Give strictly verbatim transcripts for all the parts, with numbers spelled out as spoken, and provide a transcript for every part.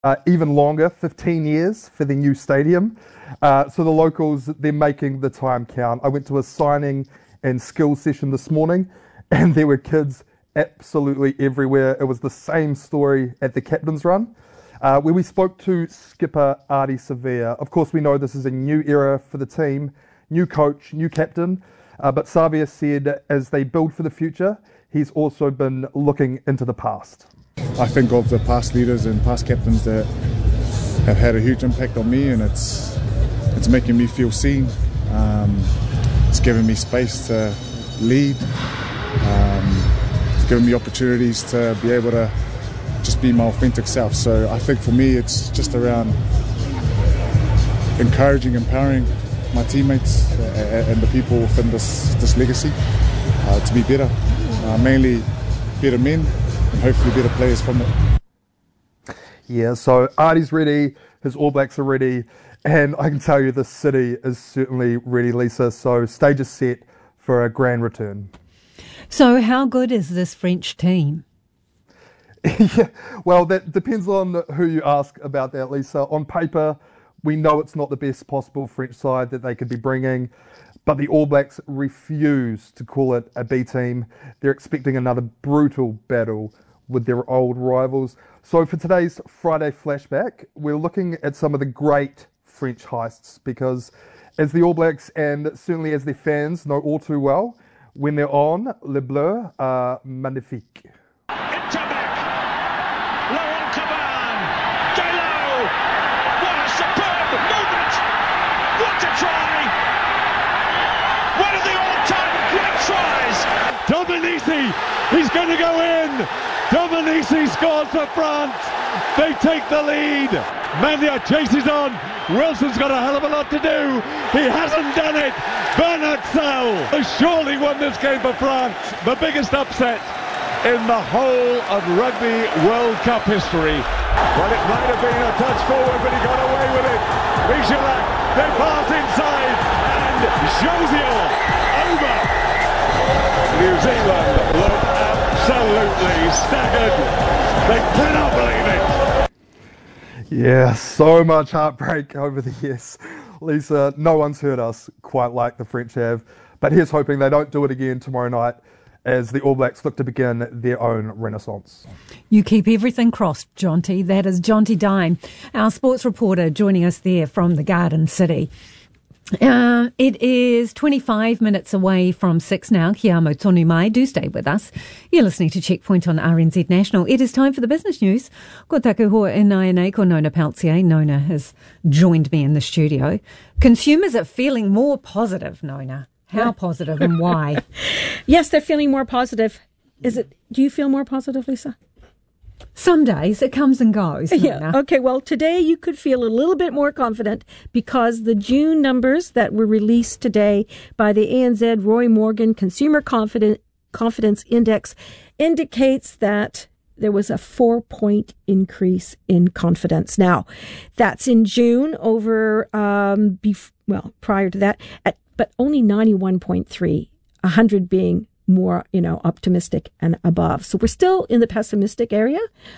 Uh, even longer, fifteen years for the new stadium. Uh, so the locals, they're making the time count. I went to a signing and skills session this morning, and there were kids absolutely everywhere. It was the same story at the captain's run, uh, where we spoke to skipper Ardie Savea. Of course, we know this is a new era for the team, new coach, new captain, uh, but Savea said as they build for the future, he's also been looking into the past. I think of the past leaders and past captains that have had a huge impact on me, and it's it's making me feel seen. Um, it's giving me space to lead. Um, it's giving me opportunities to be able to just be my authentic self. So I think for me it's just around encouraging, empowering my teammates and the people within this, this legacy uh, to be better, uh, mainly better men, and hopefully better players from it. Yeah, so Ardie's ready, his All Blacks are ready, and I can tell you the city is certainly ready, Lisa, so stage is set for a grand return. So how good is this French team? Yeah, well, that depends on who you ask about that, Lisa. On paper, we know it's not the best possible French side that they could be bringing, but the All Blacks refuse to call it a B team. They're expecting another brutal battle with their old rivals. So for today's Friday flashback, we're looking at some of the great French heists, because as the All Blacks and certainly as their fans know all too well, when they're on, Les Bleus are magnifiques. Domenici, he's going to go in. Domenici scores for France. They take the lead. Mania chases on. Wilson's got a hell of a lot to do. He hasn't done it. Bernard Sell has surely won this game for France. The biggest upset in the whole of Rugby World Cup history. Well, it might have been a touch forward, but he got away with it. Michalak, they pass inside, and Josial over. New Zealand look absolutely staggered. They cannot believe it. Yeah, so much heartbreak over the years. Lisa, no one's hurt us quite like the French have, but here's hoping they don't do it again tomorrow night as the All Blacks look to begin their own renaissance. You keep everything crossed, Jonty. That is Jonty Dime, our sports reporter, joining us there from the Garden City. Uh, it is twenty-five minutes away from six now. Kia amo tonu mai. Do stay with us. You're listening to Checkpoint on R N Z National. It is time for the business news. Ko taku hoa e nai nei ko Nona Peltier. Nona has joined me in the studio. Consumers are feeling more positive, Nona. How positive and why? Yes, they're feeling more positive. Is it? Do you feel more positive, Lisa? Some days it comes and goes. Yeah. Nona. Okay. Well, today you could feel a little bit more confident because the June numbers that were released today by the A N Z Roy Morgan Consumer Confidence Confidence Index indicates that there was a four-point increase in confidence. Now, that's in June over um, bef- well prior to that, at, but only ninety-one point three, one hundred being more, you know, optimistic and above. So we're still in the pessimistic area,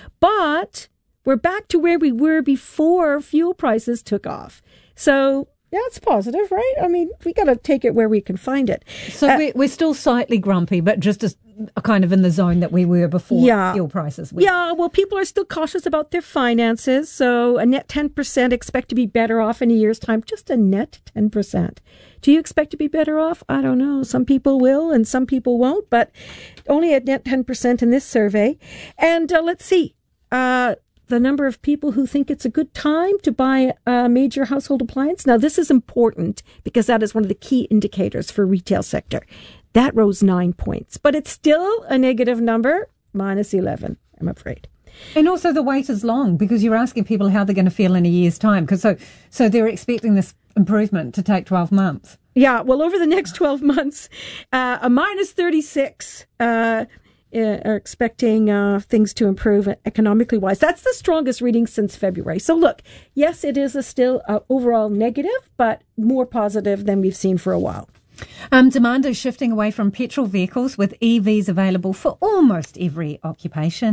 but we're back to where we were before fuel prices took off. So that's positive, right? I mean, we got to take it where we can find it. So uh, we're, we're still slightly grumpy, but just as kind of in the zone that we were before yeah. fuel prices went. Yeah, well, people are still cautious about their finances. So a net ten percent expect to be better off in a year's time, just a net ten percent. Do you expect to be better off? I don't know. Some people will and some people won't, but only a net ten percent in this survey. And uh, let's see, uh, the number of people who think it's a good time to buy a major household appliance. Now, this is important because that is one of the key indicators for retail sector. That rose nine points, but it's still a negative number, minus eleven, I'm afraid. And also the wait is long because you're asking people how they're going to feel in a year's time. Because so, so they're expecting this improvement to take twelve months. Yeah, well, over the next twelve months, uh, a minus thirty-six uh, are expecting uh, things to improve economically wise. That's the strongest reading since February. So look, yes, it is a still uh, overall negative, but more positive than we've seen for a while. Um, demand is shifting away from petrol vehicles with E Vs available for almost every occupation.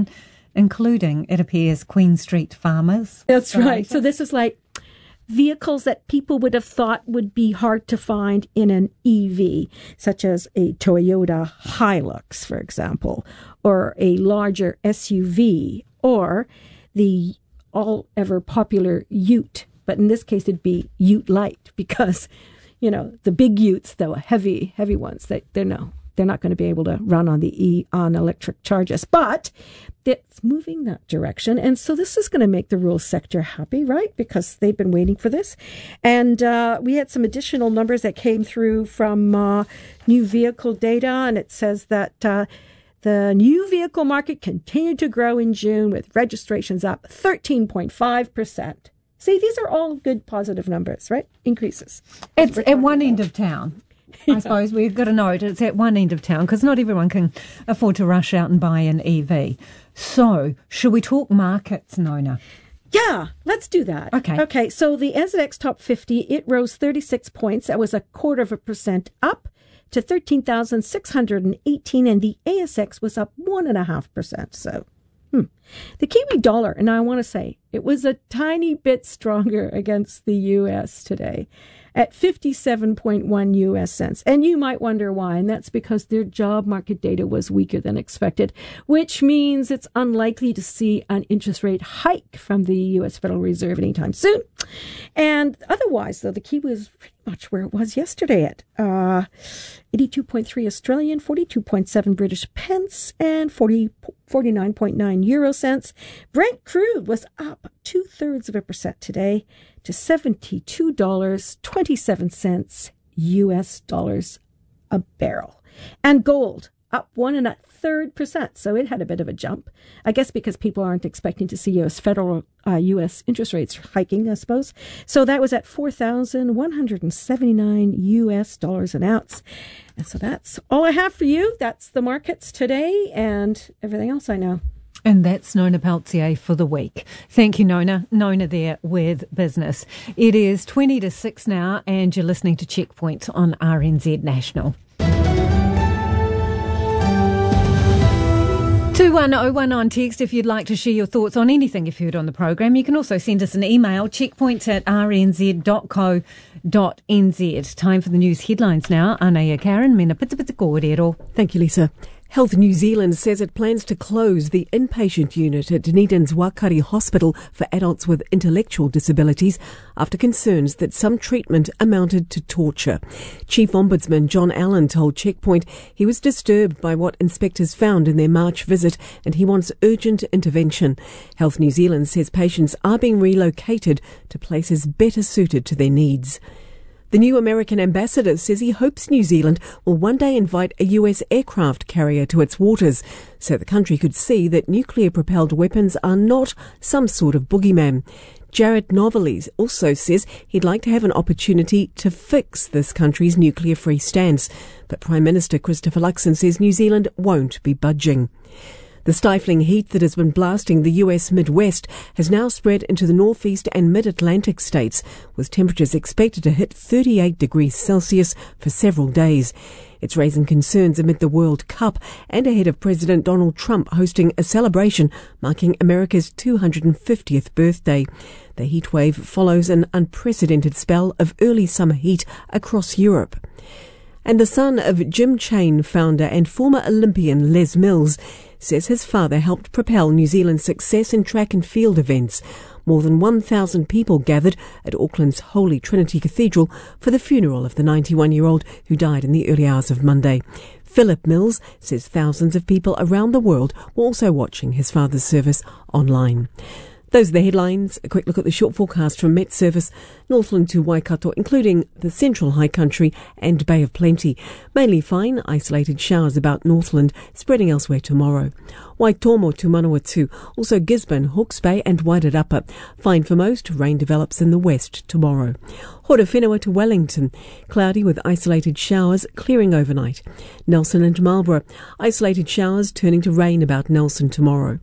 including, it appears, Queen Street Farmers. That's right. So this is like vehicles that people would have thought would be hard to find in an E V, such as a Toyota Hilux, for example, or a larger S U V, or the all-ever popular Ute. But in this case, it'd be Ute Light, because, you know, the big Utes, the heavy, heavy ones, they, they're no, they're not going to be able to run on the E on electric charges. But it's moving that direction. And so this is going to make the rural sector happy, right? Because they've been waiting for this. And uh, we had some additional numbers that came through from uh, new vehicle data. And it says that uh, the new vehicle market continued to grow in June, with registrations up thirteen point five percent. See, these are all good positive numbers, right? Increases. It's at one end of town. I suppose we've got to note it's at one end of town, because not everyone can afford to rush out and buy an E V. So, should we talk markets, Nona? Yeah, let's do that. Okay. Okay, so the N Z X Top fifty, it rose thirty-six points. That was a quarter of a percent up to thirteen thousand six hundred eighteen, and the A S X was up one point five percent. So, hmm. The Kiwi dollar, and I want to say, it was a tiny bit stronger against the U S today at fifty-seven point one U S cents. And you might wonder why, and that's because their job market data was weaker than expected, which means it's unlikely to see an interest rate hike from the U S Federal Reserve anytime soon. And otherwise, though, the Kiwi was pretty much where it was yesterday at uh, eighty-two point three Australian, forty-two point seven British pence, and forty, forty-nine point nine euro cents. Brent crude was up two-thirds of a percent today to seventy-two dollars and twenty-seven cents U S dollars a barrel. And gold up one and a third percent. So it had a bit of a jump, I guess, because people aren't expecting to see U S federal uh, U S interest rates hiking, I suppose. So that was at four thousand one hundred seventy-nine U S dollars an ounce. And so that's all I have for you. That's the markets today and everything else I know. And that's Nona Peltier for the week. Thank you, Nona. Nona there with business. It is twenty to six now, and you're listening to Checkpoint on R N Z National. two one oh one on text if you'd like to share your thoughts on anything you've heard on the program. You can also send us an email, checkpoints at r n z dot co dot n z. Time for the news headlines now. Anaya Karen, mena pita pita kōrero. Thank you, Lisa. Health New Zealand says it plans to close the inpatient unit at Dunedin's Wakari Hospital for adults with intellectual disabilities after concerns that some treatment amounted to torture. Chief Ombudsman John Allen told Checkpoint he was disturbed by what inspectors found in their March visit and he wants urgent intervention. Health New Zealand says patients are being relocated to places better suited to their needs. The new American ambassador says he hopes New Zealand will one day invite a U S aircraft carrier to its waters so the country could see that nuclear-propelled weapons are not some sort of boogeyman. Jared Novalis also says he'd like to have an opportunity to fix this country's nuclear-free stance, but Prime Minister Christopher Luxon says New Zealand won't be budging. The stifling heat that has been blasting the U S Midwest has now spread into the northeast and mid-Atlantic states, with temperatures expected to hit thirty-eight degrees Celsius for several days. It's raising concerns amid the World Cup and ahead of President Donald Trump hosting a celebration marking America's two hundred fiftieth birthday. The heatwave follows an unprecedented spell of early summer heat across Europe. And the son of Jim Chain founder and former Olympian Les Mills says his father helped propel New Zealand's success in track and field events. More than one thousand people gathered at Auckland's Holy Trinity Cathedral for the funeral of the ninety-one-year-old who died in the early hours of Monday. Philip Mills says thousands of people around the world were also watching his father's service online. Those are the headlines. A quick look at the short forecast from Met Service, Northland to Waikato, including the central high country and Bay of Plenty. Mainly fine, isolated showers about Northland, spreading elsewhere tomorrow. Waitomo to Manawatu, also Gisborne, Hawke's Bay and Wairarapa. Fine for most, rain develops in the west tomorrow. Horowhenua to Wellington, cloudy with isolated showers, clearing overnight. Nelson and Marlborough, isolated showers turning to rain about Nelson tomorrow.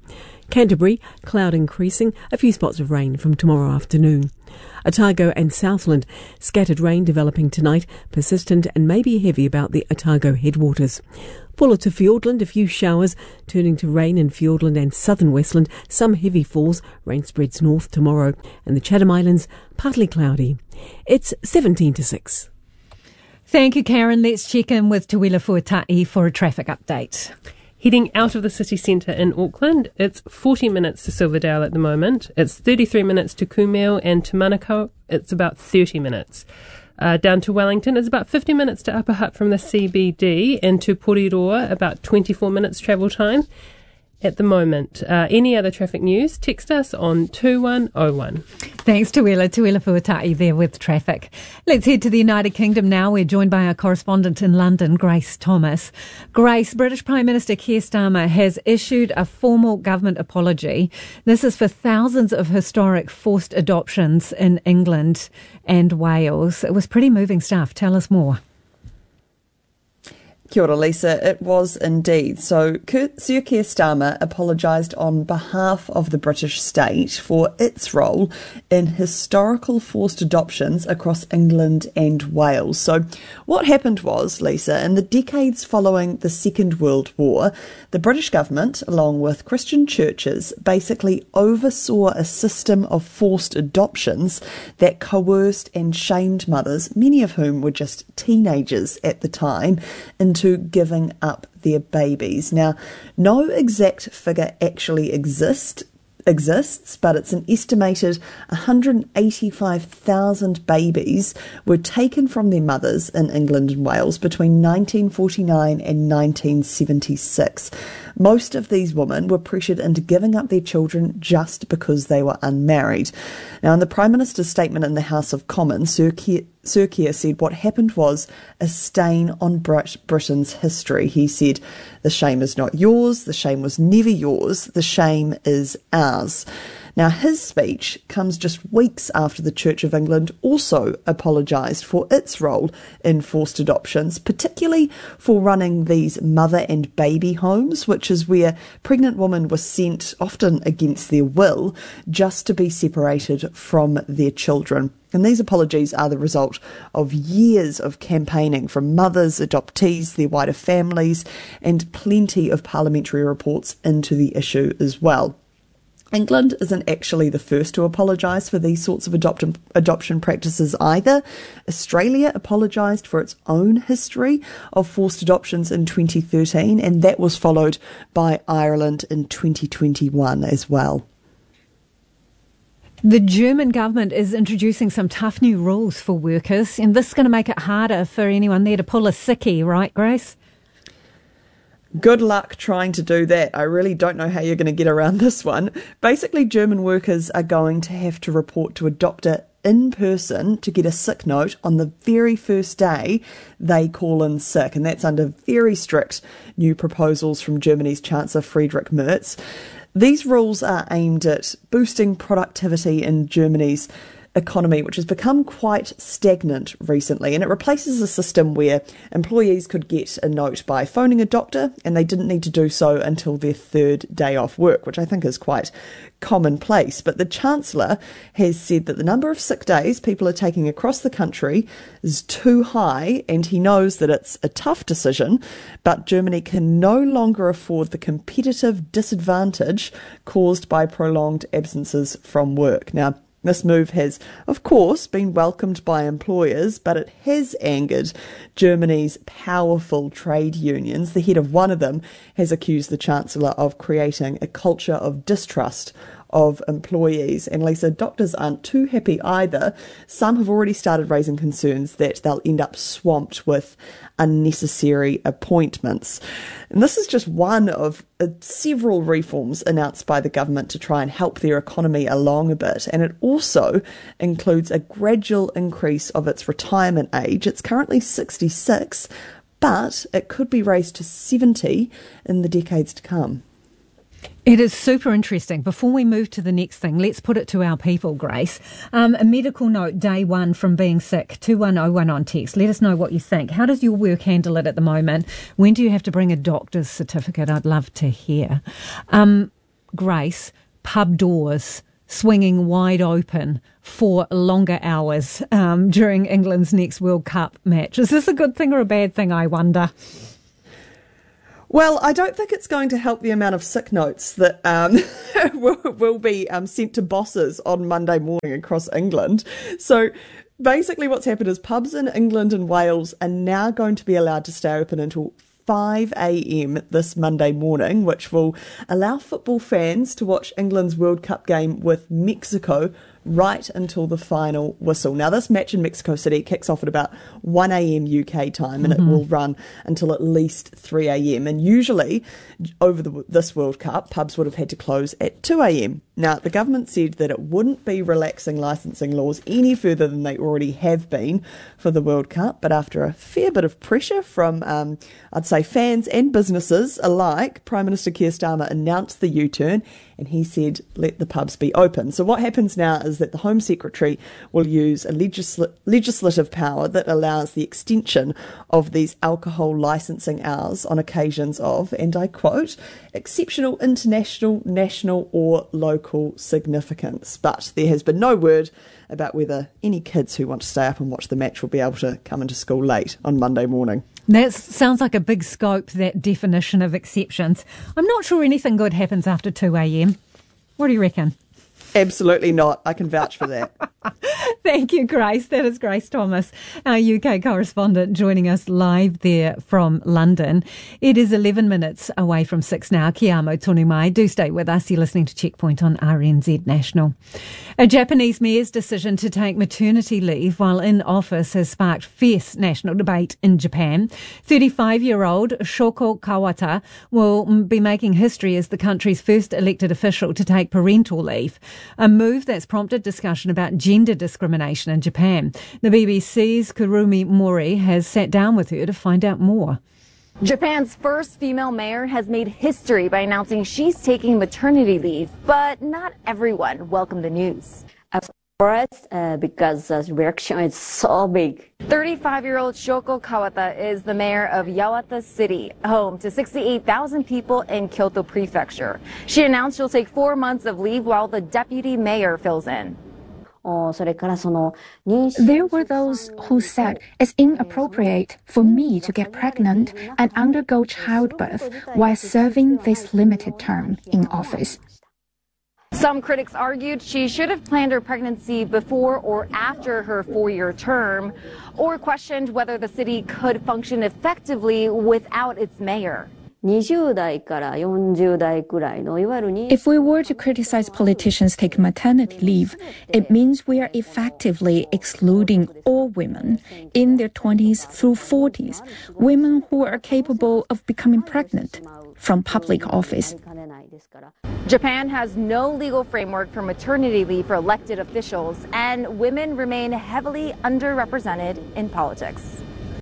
Canterbury, cloud increasing, a few spots of rain from tomorrow afternoon. Otago and Southland, scattered rain developing tonight, persistent and maybe heavy about the Otago headwaters. Pulla to Fiordland, a few showers, turning to rain in Fiordland and southern Westland, some heavy falls, rain spreads north tomorrow, and the Chatham Islands, partly cloudy. It's seventeen to six. Thank you, Karen. Let's check in with Tuila Fuata'i for a traffic update. Heading out of the city centre in Auckland, it's forty minutes to Silverdale at the moment. It's thirty-three minutes to Kumeu, and to Manukau, it's about thirty minutes. Uh, down to Wellington, it's about fifty minutes to Upper Hutt from the C B D, and to Porirua, about twenty-four minutes travel time at the moment. Uh, any other traffic news, text us on two one oh one. Thanks, Tuila. Tuila Fuata'i there with traffic. Let's head to the United Kingdom now. We're joined by our correspondent in London, Grace Thomas. Grace, British Prime Minister Keir Starmer has issued a formal government apology. This is for thousands of historic forced adoptions in England and Wales. It was pretty moving stuff. Tell us more. Kia ora, Lisa. It was indeed. So Sir Keir Starmer apologised on behalf of the British state for its role in historical forced adoptions across England and Wales. So what happened was, Lisa, in the decades following the Second World War, the British government, along with Christian churches, basically oversaw a system of forced adoptions that coerced and shamed mothers, many of whom were just teenagers at the time, into giving up their babies. Now, no exact figure actually exists, exists, but it's an estimated one hundred eighty-five thousand babies were taken from their mothers in England and Wales between nineteen forty-nine and nineteen seventy-six. Most of these women were pressured into giving up their children just because they were unmarried. Now, in the Prime Minister's statement in the House of Commons, Sir Keir, Sir Keir said what happened was a stain on Brit- Britain's history. He said, "The shame is not yours, the shame was never yours, the shame is ours." Now, his speech comes just weeks after the Church of England also apologised for its role in forced adoptions, particularly for running these mother and baby homes, which is where pregnant women were sent, often against their will, just to be separated from their children. And these apologies are the result of years of campaigning from mothers, adoptees, their wider families, and plenty of parliamentary reports into the issue as well. England isn't actually the first to apologise for these sorts of adoption, adoption practices either. Australia apologised for its own history of forced adoptions in twenty thirteen, and that was followed by Ireland in twenty twenty-one as well. The German government is introducing some tough new rules for workers, and this is going to make it harder for anyone there to pull a sickie, right, Grace? Good luck trying to do that. I really don't know how you're going to get around this one. Basically, German workers are going to have to report to a doctor in person to get a sick note on the very first day they call in sick. And that's under very strict new proposals from Germany's Chancellor Friedrich Merz. These rules are aimed at boosting productivity in Germany's economy, which has become quite stagnant recently, and it replaces a system where employees could get a note by phoning a doctor and they didn't need to do so until their third day off work, which I think is quite commonplace. But the Chancellor has said that the number of sick days people are taking across the country is too high, and he knows that it's a tough decision, but Germany can no longer afford the competitive disadvantage caused by prolonged absences from work. Now, this move has, of course, been welcomed by employers, but it has angered Germany's powerful trade unions. The head of one of them has accused the Chancellor of creating a culture of distrust of employees. And Lisa, doctors aren't too happy either. Some have already started raising concerns that they'll end up swamped with unnecessary appointments. And this is just one of uh, several reforms announced by the government to try and help their economy along a bit. And it also includes a gradual increase of its retirement age. It's currently sixty-six, but it could be raised to seventy in the decades to come. It is super interesting. Before we move to the next thing, let's put it to our people, Grace. Um, a medical note, day one from being sick, two one oh one on text. Let us know what you think. How does your work handle it at the moment? When do you have to bring a doctor's certificate? I'd love to hear. Um, Grace, pub doors swinging wide open for longer hours um, during England's next World Cup match. Is this a good thing or a bad thing, I wonder? Well, I don't think it's going to help the amount of sick notes that um, will, will be um, sent to bosses on Monday morning across England. So basically what's happened is pubs in England and Wales are now going to be allowed to stay open until five a.m. this Monday morning, which will allow football fans to watch England's World Cup game with Mexico right until the final whistle. Now, this match in Mexico City kicks off at about one a.m. U K time, and mm-hmm. it will run until at least three a.m. And usually, over the, this World Cup, pubs would have had to close at two a.m. Now, the government said that it wouldn't be relaxing licensing laws any further than they already have been for the World Cup, but after a fair bit of pressure from, um, I'd say, fans and businesses alike, Prime Minister Keir Starmer announced the U-turn, and he said, let the pubs be open. So what happens now is that the Home Secretary will use a legisl- legislative power that allows the extension of these alcohol licensing hours on occasions of, and I quote, exceptional international, national or local significance. But there has been no word about whether any kids who want to stay up and watch the match will be able to come into school late on Monday morning. That sounds like a big scope, that definition of exceptions. I'm not sure anything good happens after two a.m. What do you reckon? Absolutely not. I can vouch for that. Thank you, Grace. That is Grace Thomas, our U K correspondent, joining us live there from London. It is eleven minutes away from six now. Kia amo tonu mai. Do stay with us. You're listening to Checkpoint on R N Z National. A Japanese mayor's decision to take maternity leave while in office has sparked fierce national debate in Japan. thirty-five-year-old Shoko Kawata will be making history as the country's first elected official to take parental leave, a move that's prompted discussion about gender discrimination in Japan. The B B C's Kurumi Mori has sat down with her to find out more. Japan's first female mayor has made history by announcing she's taking maternity leave, but not everyone welcomed the news. For us, uh, because the reaction is so big. thirty-five-year-old Shoko Kawata is the mayor of Yawata City, home to sixty-eight thousand people in Kyoto Prefecture. She announced she'll take four months of leave while the deputy mayor fills in. There were those who said it's inappropriate for me to get pregnant and undergo childbirth while serving this limited term in office. Some critics argued she should have planned her pregnancy before or after her four-year term, or questioned whether the city could function effectively without its mayor. If we were to criticize politicians taking maternity leave, it means we are effectively excluding all women in their twenties through forties, women who are capable of becoming pregnant, from public office. Japan has no legal framework for maternity leave for elected officials, and women remain heavily underrepresented in politics.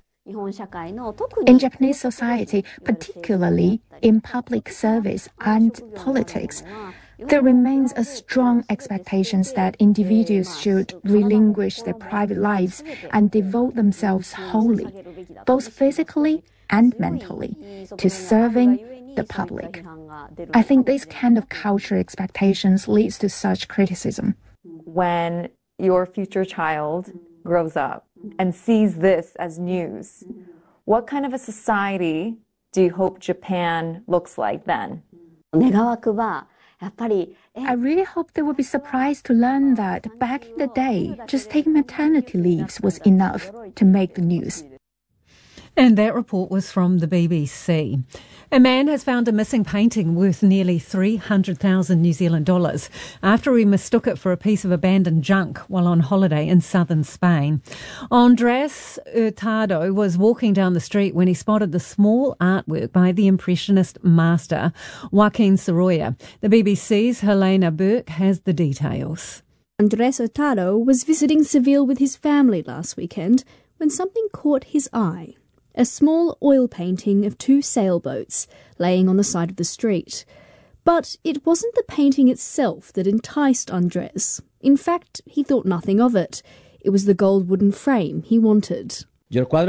In Japanese society, particularly in public service and politics, there remains a strong expectation that individuals should relinquish their private lives and devote themselves wholly, both physically and mentally, to serving the public. I think this kind of cultural expectations leads to such criticism. When your future child grows up and sees this as news, what kind of a society do you hope Japan looks like then? I really hope they will be surprised to learn that back in the day, just taking maternity leaves was enough to make the news. And that report was from the B B C. A man has found a missing painting worth nearly three hundred thousand New Zealand dollars after he mistook it for a piece of abandoned junk while on holiday in southern Spain. Andres Hurtado was walking down the street when he spotted the small artwork by the Impressionist master Joaquin Sorolla. The B B C's Helena Burke has the details. Andres Hurtado was visiting Seville with his family last weekend when something caught his eye. A small oil painting of two sailboats laying on the side of the street. But it wasn't the painting itself that enticed Andres. In fact, he thought nothing of it. It was the gold wooden frame he wanted. I found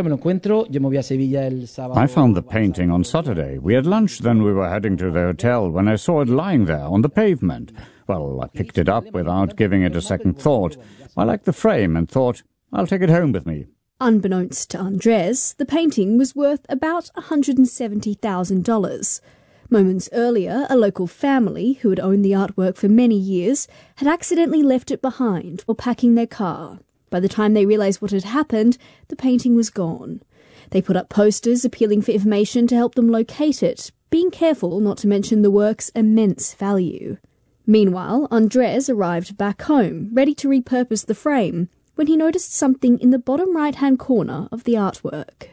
the painting on Saturday. We had lunch, then we were heading to the hotel when I saw it lying there on the pavement. Well, I picked it up without giving it a second thought. I liked the frame and thought, I'll take it home with me. Unbeknownst to Andres, the painting was worth about one hundred seventy thousand dollars. Moments earlier, a local family, who had owned the artwork for many years, had accidentally left it behind while packing their car. By the time they realised what had happened, the painting was gone. They put up posters appealing for information to help them locate it, being careful not to mention the work's immense value. Meanwhile, Andres arrived back home, ready to repurpose the frame, when he noticed something in the bottom right-hand corner of the artwork.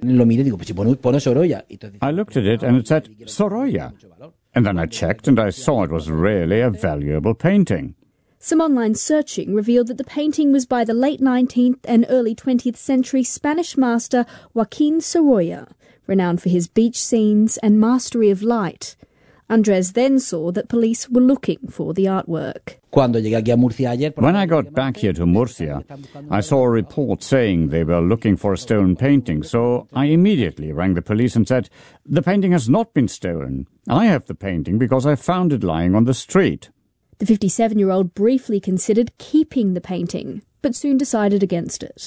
I looked at it and it said Sorolla. And then I checked and I saw it was really a valuable painting. Some online searching revealed that the painting was by the late nineteenth and early twentieth century Spanish master Joaquin Sorolla, renowned for his beach scenes and mastery of light. Andres then saw that police were looking for the artwork. When I got back here to Murcia, I saw a report saying they were looking for a stolen painting, so I immediately rang the police and said, "The painting has not been stolen. I have the painting because I found it lying on the street." The fifty-seven-year-old briefly considered keeping the painting, but soon decided against it.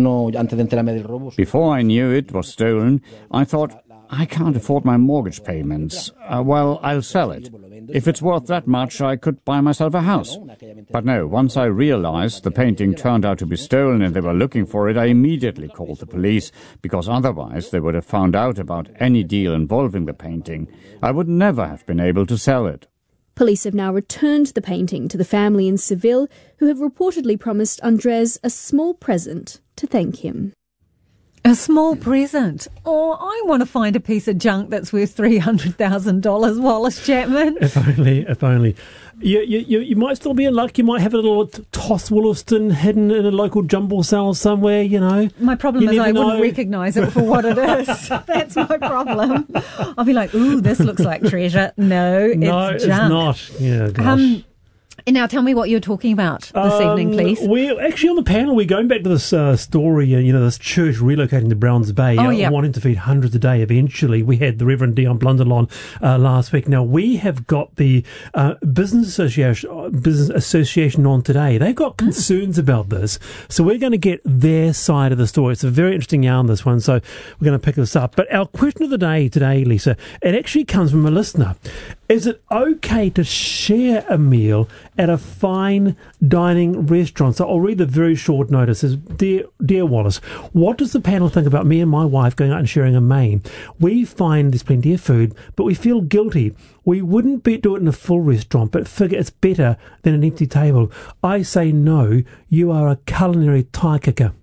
Before I knew it was stolen, I thought, I can't afford my mortgage payments. Uh, well, I'll sell it. If it's worth that much, I could buy myself a house. But no, once I realized the painting turned out to be stolen and they were looking for it, I immediately called the police, because otherwise they would have found out about any deal involving the painting. I would never have been able to sell it. Police have now returned the painting to the family in Seville, who have reportedly promised Andres a small present to thank him. A small present. Oh, I want to find a piece of junk that's worth three hundred thousand dollars, Wallace Chapman. If only, if only. You, you, you might still be in luck. You might have a little Toss Wollaston hidden in a local jumble sale somewhere, you know. My problem you is I know. wouldn't recognise it for what it is. That's my problem. I'll be like, ooh, this looks like treasure. No, it's no, it's junk. not. Yeah, gosh. Um, And now tell me what you're talking about this um, evening, please. We're actually on the panel. We're going back to this uh, story, uh, you know, this church relocating to Browns Bay, oh, uh, yeah. wanting to feed hundreds a day eventually. We had the Reverend Dion Blunderlon uh, last week. Now, we have got the uh, Business Association uh, Business Association on today. They've got concerns mm. about this. So we're going to get their side of the story. It's a very interesting yarn, this one, so we're going to pick this up. But our question of the day today, Lisa, it actually comes from a listener. Is it okay to share a meal at a fine dining restaurant? So I'll read the very short notice. It says, Dear, dear Wallace, what does the panel think about me and my wife going out and sharing a main? We find there's plenty of food, but we feel guilty. We wouldn't be, do it in a full restaurant, but figure it's better than an empty table. I say no, you are a culinary tie kicker.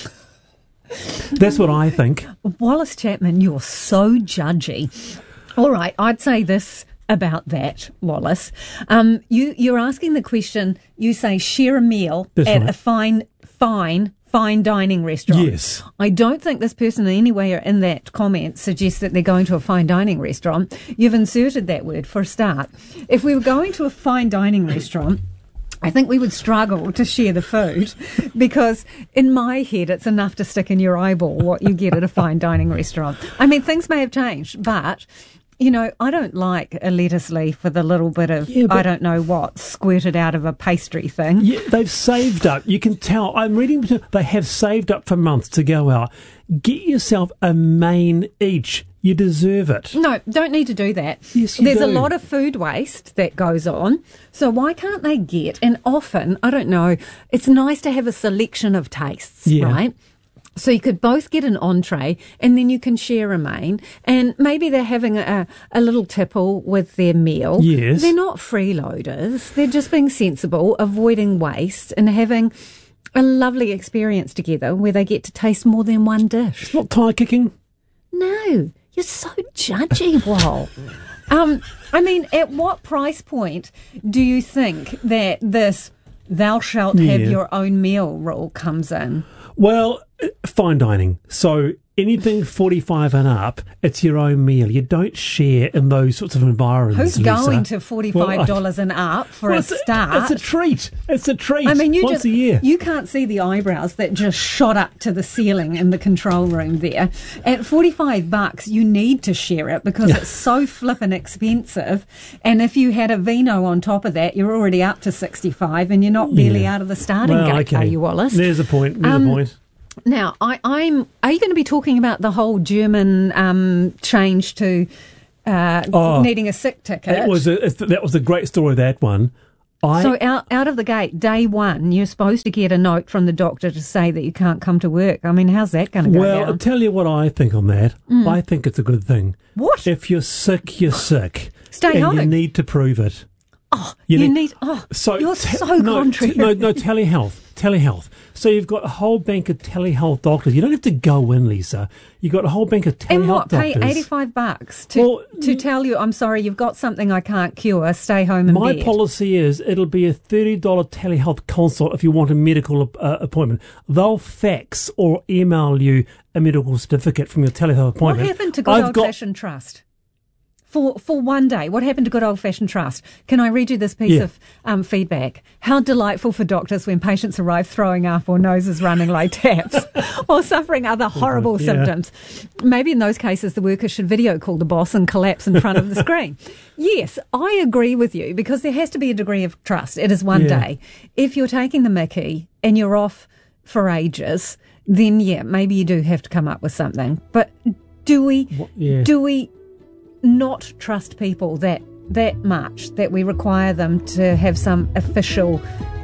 That's what I think. Wallace Chapman, you're so judgy. All right, I'd say this about that, Wallace. Um, you, you're asking the question, you say share a meal That's at right. a fine, fine, fine dining restaurant. Yes. I don't think this person anywhere in that comment suggests that they're going to a fine dining restaurant. You've inserted that word for a start. If we were going to a fine dining restaurant, I think we would struggle to share the food because in my head it's enough to stick in your eyeball what you get at a fine dining restaurant. I mean, things may have changed, but you know, I don't like a lettuce leaf with a little bit of, yeah, I don't know what, squirted out of a pastry thing. Yeah, they've saved up. You can tell. I'm reading, they have saved up for months to go out. Get yourself a main each. You deserve it. No, don't need to do that. Yes, you There's do. a lot of food waste that goes on. So why can't they get, and often, I don't know, it's nice to have a selection of tastes, Yeah. right? So you could both get an entree and then you can share a main, and maybe they're having a, a little tipple with their meal. Yes. They're not freeloaders. They're just being sensible, avoiding waste and having a lovely experience together where they get to taste more than one dish. It's not tie kicking. No, you're so judgy, Wal. um, I mean, at what price point do you think that this thou shalt have Yeah. your own meal rule comes in? Well, fine dining. So anything forty-five and up, it's your own meal. You don't share in those sorts of environments. Who's Lisa. going to forty-five dollars well, I, and up for well, a it's start? A, it's a treat. It's a treat. I mean, you once just, a year. You can't see the eyebrows that just shot up to the ceiling in the control room there. At forty-five bucks, you need to share it because it's so flippin' expensive. And if you had a vino on top of that, you're already up to sixty-five, and you're not barely yeah. out of the starting well, gate, okay. are you, Wallace? There's a point. There's um, a point. Now, I, I'm. Are you going to be talking about the whole German um, change to uh, oh, needing a sick ticket? It was a, that was a great story. That one. I, so out out of the gate, day one, you're supposed to get a note from the doctor to say that you can't come to work. I mean, how's that going to go well, down? I'll tell you what I think on that. Mm. I think it's a good thing. What? If you're sick, you're sick. Stay and home. You need to prove it. Oh, you, you need, need. Oh, so you're te- so no, contrary. T- no, no, telehealth, telehealth. So you've got a whole bank of telehealth doctors. You don't have to go in, Lisa. You've got a whole bank of telehealth and what, doctors. Pay eighty-five bucks to well, to tell you, I'm sorry, you've got something I can't cure. Stay home and my bed. policy is it'll be a thirty dollars telehealth consult if you want a medical uh, appointment. They'll fax or email you a medical certificate from your telehealth appointment. What happened to Good Old Fashioned Trust? For for one day, what happened to Good Old Fashioned Trust? Can I read you this piece yeah. of um, feedback? How delightful for doctors when patients arrive throwing up or noses running like taps or suffering other horrible yeah. symptoms. Maybe in those cases the worker should video call the boss and collapse in front of the screen. Yes, I agree with you because there has to be a degree of trust. It is one yeah. day. If you're taking the mickey and you're off for ages, then yeah, maybe you do have to come up with something. But do we... What, yeah. Do we... not trust people that that much that we require them to have some official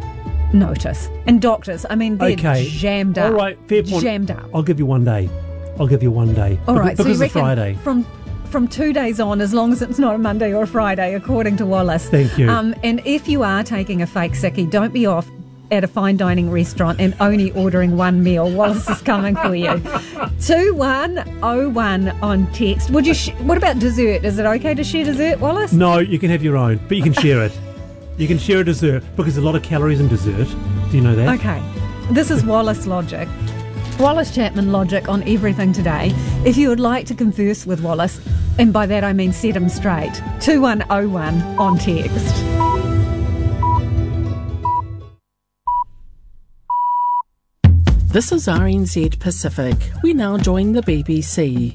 notice? And doctors, I mean, they're okay. jammed up. All right, fair point. Jammed up. I'll give you one day. I'll give you one day. All because, right, so because you of reckon Friday. From from two days on, as long as it's not a Monday or a Friday, according to Wallace. Thank you. Um, and if you are taking a fake sickie, don't be off at a fine dining restaurant and only ordering one meal. Wallace is coming for you. two one oh one on text. Would you? Sh- what about dessert? Is it okay to share dessert, Wallace? No, you can have your own, but you can share it. You can share a dessert because there's a lot of calories in dessert. Do you know that? Okay. This is Wallace logic. Wallace Chapman logic on everything today. If you would like to converse with Wallace, and by that I mean set him straight, two one oh one on text. This is R N Z Pacific. We now join the B B C.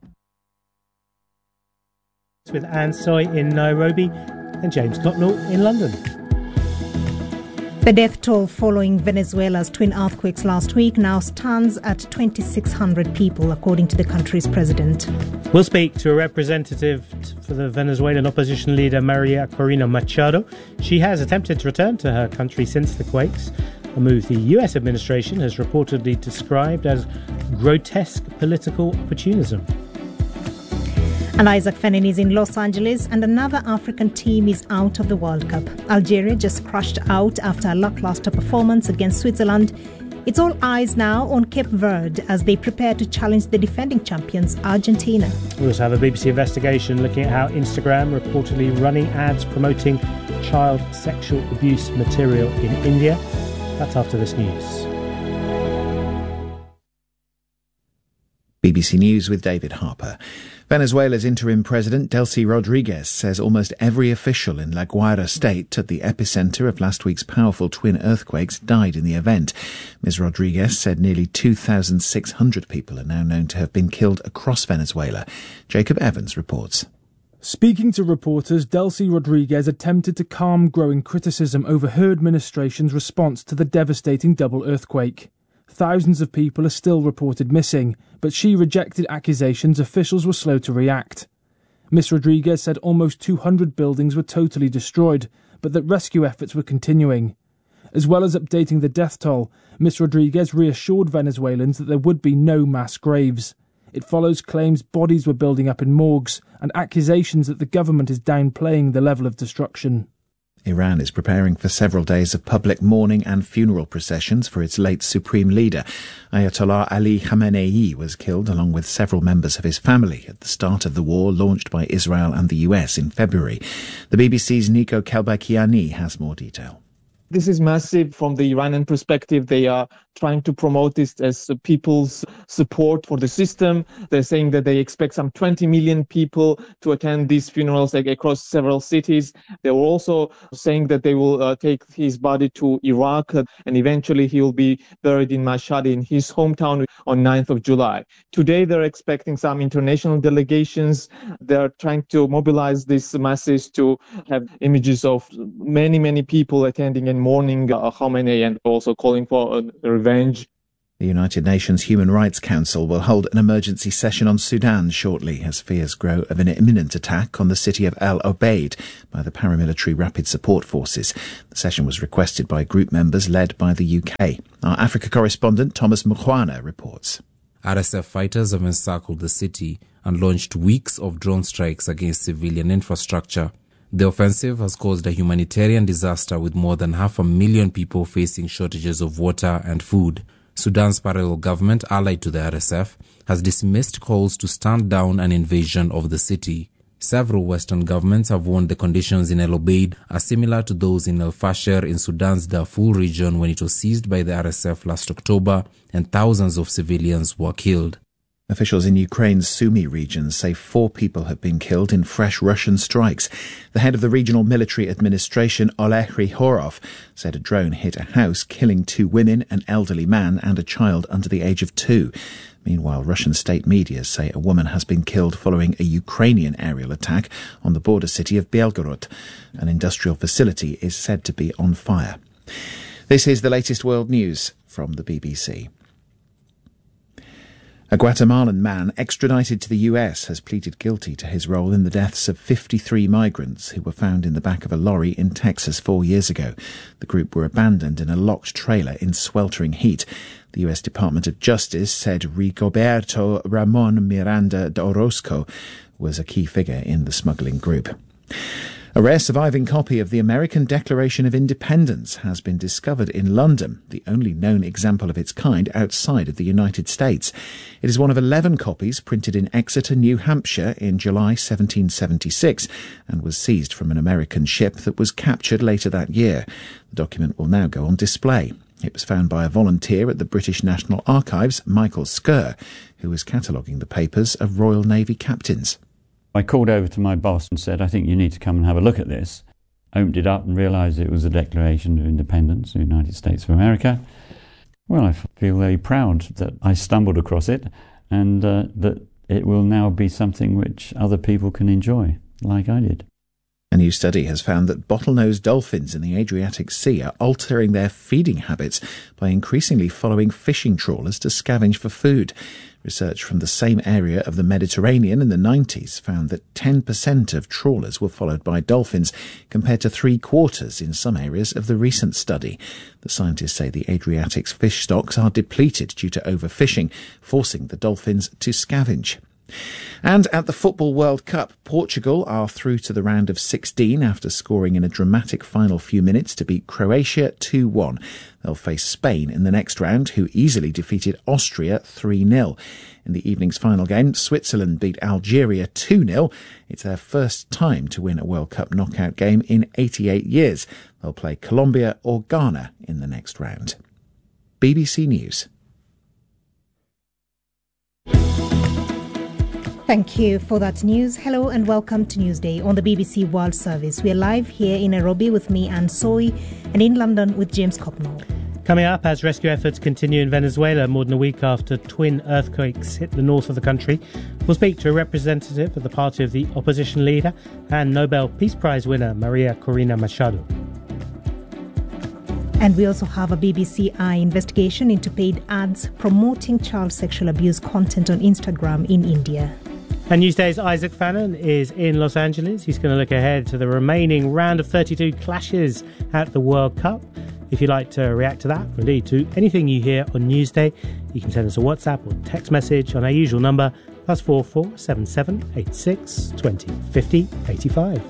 With Anne Soy in Nairobi and James Cotnell in London. The death toll following Venezuela's twin earthquakes last week now stands at twenty-six hundred people, according to the country's president. We'll speak to a representative for the Venezuelan opposition leader, Maria Corina Machado. She has attempted to return to her country since the quakes, a move the U S administration has reportedly described as grotesque political opportunism. And Isaac Fennin is in Los Angeles, and another African team is out of the World Cup. Algeria just crashed out after a lackluster performance against Switzerland. It's all eyes now on Cape Verde as they prepare to challenge the defending champions, Argentina. We also have a B B C investigation looking at how Instagram reportedly running ads promoting child sexual abuse material in India. That's after this news. B B C News with David Harper. Venezuela's interim president, Delcy Rodriguez, says almost every official in La Guaira state at the epicenter of last week's powerful twin earthquakes died in the event. Miz Rodriguez said nearly two thousand six hundred people are now known to have been killed across Venezuela. Jacob Evans reports. Speaking to reporters, Delcy Rodriguez attempted to calm growing criticism over her administration's response to the devastating double earthquake. Thousands of people are still reported missing, but she rejected accusations officials were slow to react. Miss Rodriguez said almost two hundred buildings were totally destroyed, but that rescue efforts were continuing. As well as updating the death toll, Miss Rodriguez reassured Venezuelans that there would be no mass graves. It follows claims bodies were building up in morgues and accusations that the government is downplaying the level of destruction. Iran is preparing for several days of public mourning and funeral processions for its late supreme leader. Ayatollah Ali Khamenei was killed along with several members of his family at the start of the war launched by Israel and the U S in February. The B B C's Nico Kelbakiani has more detail. This is massive from the Iranian perspective. They are trying to promote this as people's support for the system. They're saying that they expect some twenty million people to attend these funerals like, across several cities. They were also saying that they will uh, take his body to Iraq uh, and eventually he will be buried in Mashhad in his hometown on ninth of July. Today they're expecting some international delegations. They're trying to mobilize these masses to have images of many, many people attending and mourning uh, Khamenei and also calling for uh, revenge. The United Nations Human Rights Council will hold an emergency session on Sudan shortly as fears grow of an imminent attack on the city of El Obeid by the paramilitary Rapid Support Forces. The session was requested by group members led by the U K. Our Africa correspondent Thomas Mukwana reports. R S F fighters have encircled the city and launched weeks of drone strikes against civilian infrastructure. The offensive has caused a humanitarian disaster with more than half a million people facing shortages of water and food. Sudan's parallel government, allied to the R S F, has dismissed calls to stand down an invasion of the city. Several Western governments have warned the conditions in El Obeid are similar to those in El Fasher in Sudan's Darfur region when it was seized by the R S F last October and thousands of civilians were killed. Officials in Ukraine's Sumy region say four people have been killed in fresh Russian strikes. The head of the regional military administration, Oleg Ryhorov, said a drone hit a house, killing two women, an elderly man and a child under the age of two. Meanwhile, Russian state media say a woman has been killed following a Ukrainian aerial attack on the border city of Belgorod. An industrial facility is said to be on fire. This is the latest world news from the B B C. A Guatemalan man extradited to the U S has pleaded guilty to his role in the deaths of fifty-three migrants who were found in the back of a lorry in Texas four years ago. The group were abandoned in a locked trailer in sweltering heat. The U S Department of Justice said Rigoberto Ramon Miranda de Orozco was a key figure in the smuggling group. A rare surviving copy of the American Declaration of Independence has been discovered in London, the only known example of its kind outside of the United States. It is one of eleven copies printed in Exeter, New Hampshire in July seventeen seventy-six and was seized from an American ship that was captured later that year. The document will now go on display. It was found by a volunteer at the British National Archives, Michael Skerr, who was cataloguing the papers of Royal Navy captains. I called over to my boss and said, I think you need to come and have a look at this. Opened it up and realised it was a Declaration of Independence of the United States of America. Well, I feel very proud that I stumbled across it and uh, that it will now be something which other people can enjoy, like I did. A new study has found that bottlenose dolphins in the Adriatic Sea are altering their feeding habits by increasingly following fishing trawlers to scavenge for food. Research from the same area of the Mediterranean in the nineties found that ten percent of trawlers were followed by dolphins, compared to three quarters in some areas of the recent study. The scientists say the Adriatic's fish stocks are depleted due to overfishing, forcing the dolphins to scavenge. And at the Football World Cup, Portugal are through to the round of sixteen after scoring in a dramatic final few minutes to beat Croatia two one. They'll face Spain in the next round, who easily defeated Austria three nil. In the evening's final game, Switzerland beat Algeria two nil. It's their first time to win a World Cup knockout game in eighty-eight years. They'll play Colombia or Ghana in the next round. B B C News. Thank you for that news. Hello and welcome to Newsday on the B B C World Service. We are live here in Nairobi with me, Anne Soy, and in London with James Cocknell. Coming up, as rescue efforts continue in Venezuela more than a week after twin earthquakes hit the north of the country, we'll speak to a representative of the party of the opposition leader and Nobel Peace Prize winner Maria Corina Machado. And we also have a B B C Eye investigation into paid ads promoting child sexual abuse content on Instagram in India. And Newsday's Isaac Fannin is in Los Angeles. He's going to look ahead to the remaining round of thirty-two clashes at the World Cup. If you'd like to react to that, or indeed to anything you hear on Newsday, you can send us a WhatsApp or text message on our usual number, plus four four seven seven eight six twenty fifty eighty-five.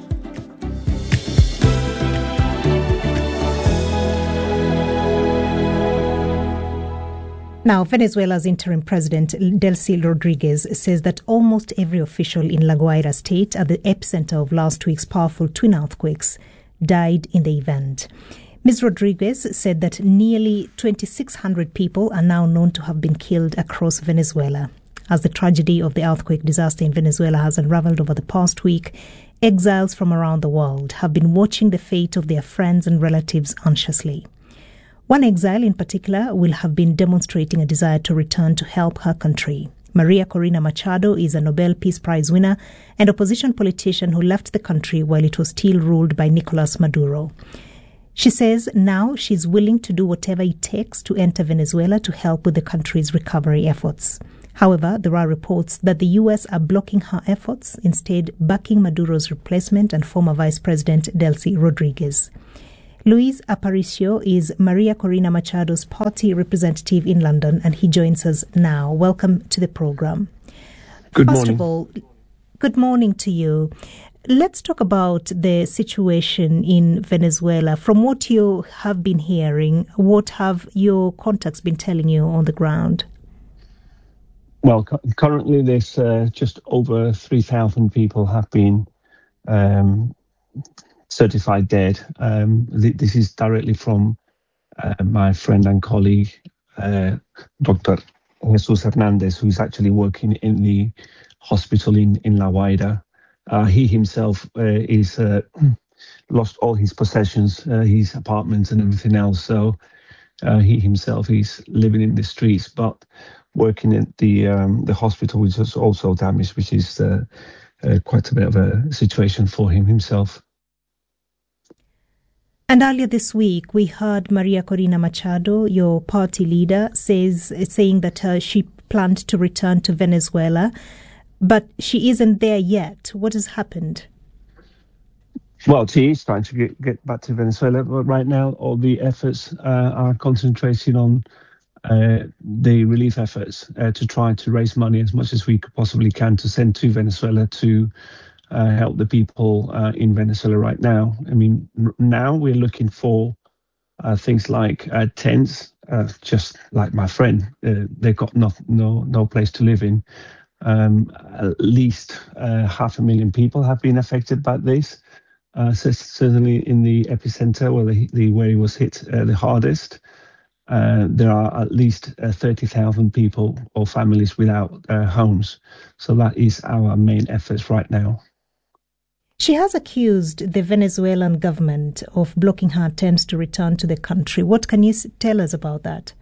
Now, Venezuela's interim president, Delcy Rodriguez, says that almost every official in La Guaira state, at the epicenter of last week's powerful twin earthquakes, died in the event. Miz Rodriguez said that nearly twenty-six hundred people are now known to have been killed across Venezuela. As the tragedy of the earthquake disaster in Venezuela has unraveled over the past week, exiles from around the world have been watching the fate of their friends and relatives anxiously. One exile in particular will have been demonstrating a desire to return to help her country. Maria Corina Machado is a Nobel Peace Prize winner and opposition politician who left the country while it was still ruled by Nicolas Maduro. She says now she's willing to do whatever it takes to enter Venezuela to help with the country's recovery efforts. However, there are reports that the U S are blocking her efforts, instead backing Maduro's replacement and former Vice President Delcy Rodriguez. Luis Aparicio is Maria Corina Machado's party representative in London, and he joins us now. Welcome to the program. Good First morning. of all, good morning to you. Let's talk about the situation in Venezuela. From what you have been hearing, what have your contacts been telling you on the ground? Well, cu- currently there's uh, just over three thousand people have been um, certified dead. Um, th- this is directly from uh, my friend and colleague, uh, Doctor Jesus Hernandez, who's actually working in the hospital in, in La Guaira. Uh, he himself uh, is uh, lost all his possessions, uh, his apartments and everything else. So uh, he himself is living in the streets, but working at the um, the hospital, which is also damaged, which is uh, uh, quite a bit of a situation for him himself. And earlier this week, we heard Maria Corina Machado, your party leader, says saying that uh, she planned to return to Venezuela, but she isn't there yet. What has happened? Well, she is trying to get, get back to Venezuela, but right now all the efforts uh, are concentrating on uh, the relief efforts uh, to try to raise money as much as we possibly can to send to Venezuela to uh, help the people uh, in Venezuela right now. I mean, r- now we're looking for uh, things like uh, tents, uh, just like my friend. Uh, they've got no, no, no place to live in. Um, at least uh, half a million people have been affected by this. Uh, so certainly in the epicenter, where the, the where it was hit uh, the hardest, uh, there are at least uh, thirty thousand people or families without uh, homes. So that is our main efforts right now. She has accused the Venezuelan government of blocking her attempts to return to the country. What can you tell us about that?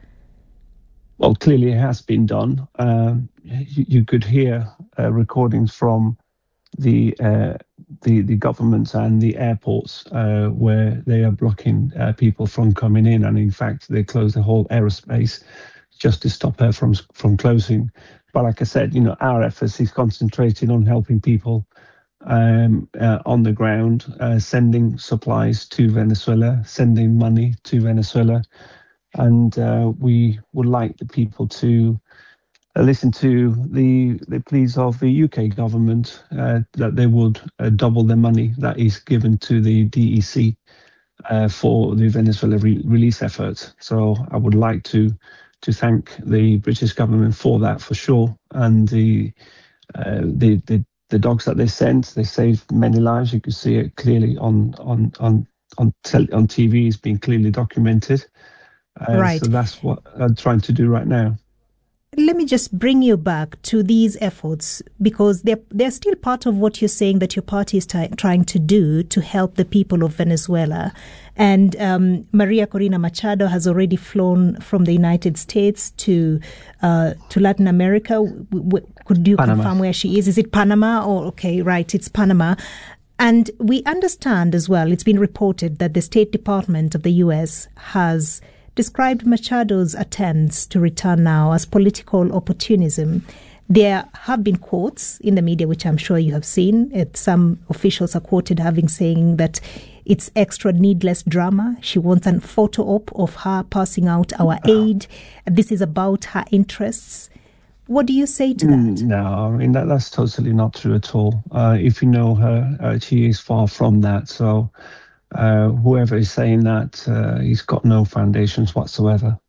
Well, clearly it has been done. Um, you, you could hear uh, recordings from the uh, the the governments and the airports uh, where they are blocking uh, people from coming in, and in fact they close the whole aerospace just to stop her from from closing. But like I said, you know, our efforts is concentrating on helping people um, uh, on the ground, uh, sending supplies to Venezuela, sending money to Venezuela, and uh, we would like the people to Uh, listen to the the pleas of the U K government uh, that they would uh, double the money that is given to the D E C uh, for the Venezuela re- release efforts. So I would like to to thank the British government for that for sure. And the uh, the, the the dogs that they sent, they saved many lives. You could see it clearly on on on on, tel- on T V. It's been clearly documented. Uh, Right. So that's what I'm trying to do right now. Let me just bring you back to these efforts, because they're, they're still part of what you're saying that your party is t- trying to do to help the people of Venezuela. And um, Maria Corina Machado has already flown from the United States to uh, to Latin America. W- w- could you Panama. confirm where she is? Is it Panama? Or okay, right, it's Panama. And we understand as well, it's been reported that the State Department of the U S has described Machado's attempts to return now as political opportunism. There have been quotes in the media, which I'm sure you have seen. It, some officials are quoted having saying that it's extra needless drama. She wants a photo op of her passing out our aid. This is about her interests. What do you say to that? No, I mean, that, that's totally not true at all. Uh, if you know her, uh, she is far from that. So uh, whoever is saying that, uh, he's got no foundations whatsoever.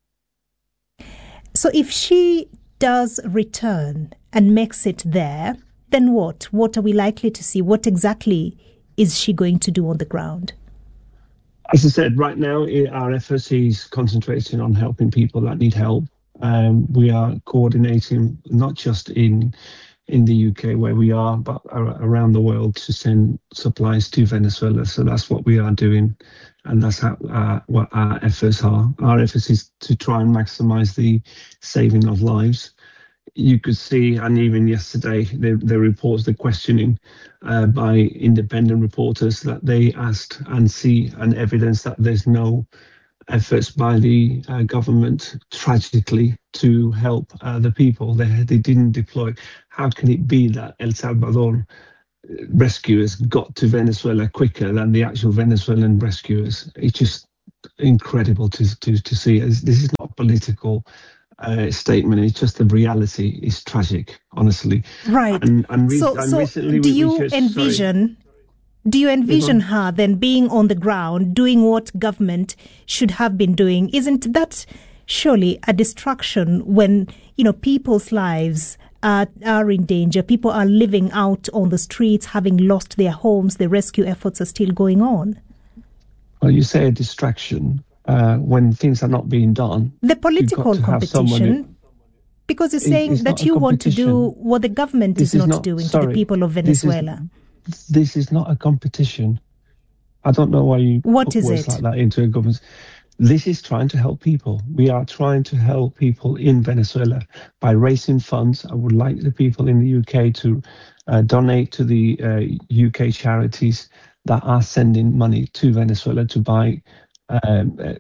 So if she does return and makes it there, then what? What are we likely to see? What exactly is she going to do on the ground? As I said, right now our efforts is concentrating on helping people that need help. Um, we are coordinating not just in in the U K where we are, but around the world to send supplies to Venezuela. So that's what we are doing, and that's how, uh, what our efforts are. Our efforts is to try and maximise the saving of lives. You could see, and even yesterday, the, the reports, the questioning uh, by independent reporters, that they asked and see and evidence that there's no efforts by the uh, government, tragically, to help uh, the people. They, they didn't deploy. How can it be that El Salvador rescuers got to Venezuela quicker than the actual Venezuelan rescuers? It's just incredible to, to, to see. This is not political Uh, statement. It's just the reality. It's tragic, honestly. Right. And, and re- so, and so recently do we you researched- envision? sorry. Do you envision her then being on the ground, doing what government should have been doing? Isn't that surely a distraction when, you know, people's lives are, are in danger? People are living out on the streets, having lost their homes. The rescue efforts are still going on. Well, you say a distraction. Uh, when things are not being done. The political competition, who, because you're saying that you want to do what the government is not, not doing sorry, to the people of Venezuela. This is, this is not a competition. I don't know why you what put is words it? like that into a government. This is trying to help people. We are trying to help people in Venezuela by raising funds. I would like the people in the U K to uh, donate to the uh, U K charities that are sending money to Venezuela to buy Um, uh,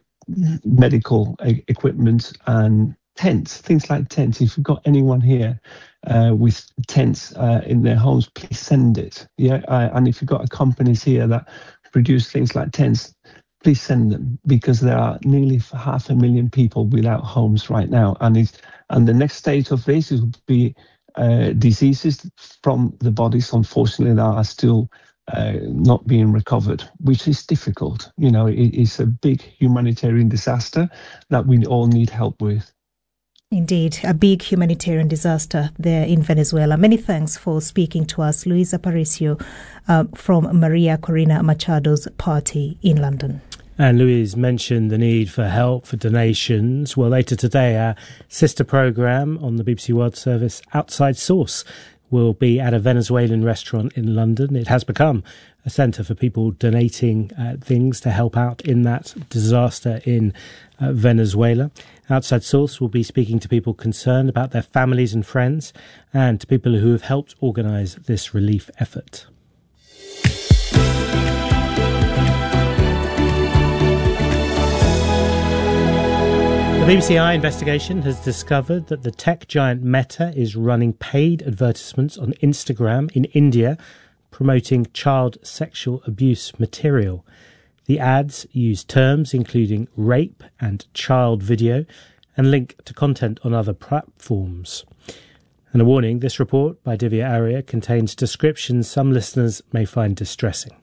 medical e- equipment and tents, things like tents. If you've got anyone here uh, with tents uh, in their homes, please send it. Yeah, uh, and if you've got companies here that produce things like tents, please send them, because there are nearly half a million people without homes right now, and it's and the next stage of this will be uh, diseases from the bodies, unfortunately, that are still Uh, not being recovered, which is difficult. You know, it, it's a big humanitarian disaster that we all need help with. Indeed, a big humanitarian disaster there in Venezuela. Many thanks for speaking to us, Luis Aparicio uh, from Maria Corina Machado's party in London. And Louise mentioned the need for help, for donations. Well, later today, our sister programme on the B B C World Service, Outside Source, will be at a Venezuelan restaurant in London. It has become a centre for people donating uh, things to help out in that disaster in uh, Venezuela. Outside Source will be speaking to people concerned about their families and friends, and to people who have helped organise this relief effort. The B B C I investigation has discovered that the tech giant Meta is running paid advertisements on Instagram in India promoting child sexual abuse material. The ads use terms including rape and child video and link to content on other platforms. And a warning, this report by Divya Arya contains descriptions some listeners may find distressing.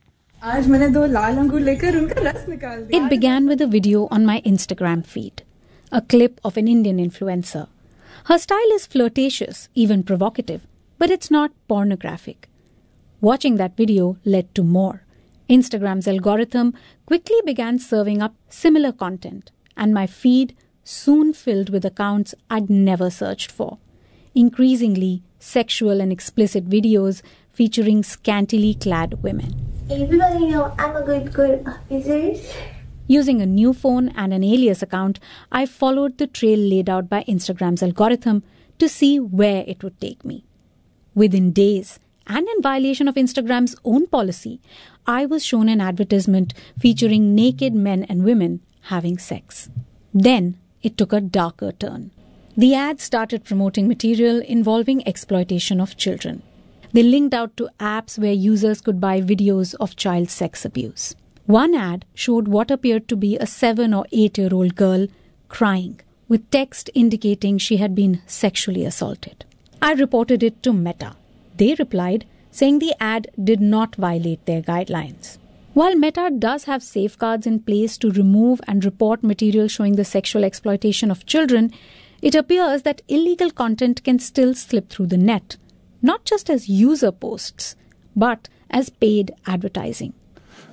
It began with a video on my Instagram feed, a clip of an Indian influencer. Her style is flirtatious, even provocative, but it's not pornographic. Watching that video led to more. Instagram's algorithm quickly began serving up similar content, and my feed soon filled with accounts I'd never searched for. Increasingly, sexual and explicit videos featuring scantily clad women. Everybody know I'm a good girl. Is it? Using a new phone and an alias account, I followed the trail laid out by Instagram's algorithm to see where it would take me. Within days, and in violation of Instagram's own policy, I was shown an advertisement featuring naked men and women having sex. Then it took a darker turn. The ad started promoting material involving exploitation of children. They linked out to apps where users could buy videos of child sex abuse. One ad showed what appeared to be a seven or eight-year-old girl crying, with text indicating she had been sexually assaulted. I reported it to Meta. They replied, saying the ad did not violate their guidelines. While Meta does have safeguards in place to remove and report material showing the sexual exploitation of children, it appears that illegal content can still slip through the net, not just as user posts, but as paid advertising.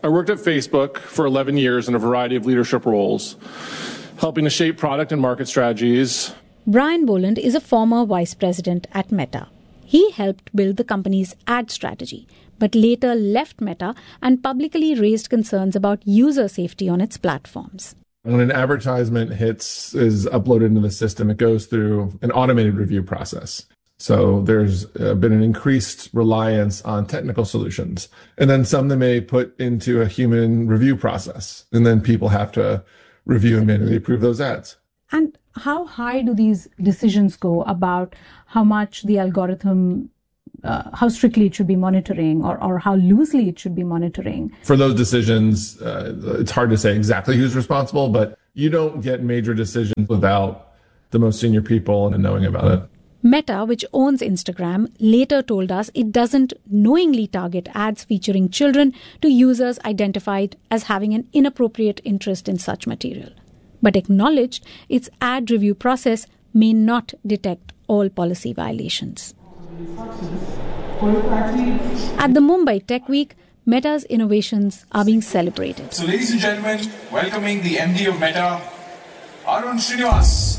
I worked at Facebook for eleven years in a variety of leadership roles, helping to shape product and market strategies. Brian Boland is a former vice president at Meta. He helped build the company's ad strategy, but later left Meta and publicly raised concerns about user safety on its platforms. When an advertisement hits, is uploaded into the system, it goes through an automated review process. So there's uh, been an increased reliance on technical solutions. And then some they may put into a human review process. And then people have to review and manually approve those ads. And how high do these decisions go about how much the algorithm, uh, how strictly it should be monitoring, or, or how loosely it should be monitoring? For those decisions, uh, it's hard to say exactly who's responsible, but you don't get major decisions without the most senior people and knowing about it. Meta, which owns Instagram, later told us it doesn't knowingly target ads featuring children to users identified as having an inappropriate interest in such material, but acknowledged its ad review process may not detect all policy violations. At the Mumbai Tech Week, Meta's innovations are being celebrated. So, ladies and gentlemen, welcoming the M D of Meta, Arun Srinivas.